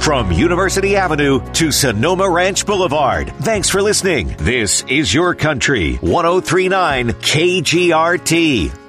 From University Avenue to Sonoma Ranch Boulevard. Thanks for listening. This is Your Country, 103.9 KGRT.